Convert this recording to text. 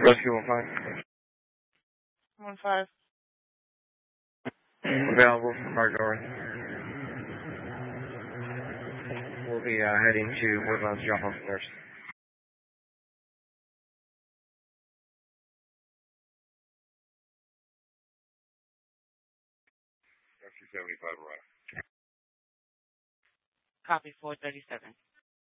Rescue 1-5. 1-5. Available for Marjorie. We'll be heading to Woodlands drop-off nurse. Rescue 75 arrived. Copy 437.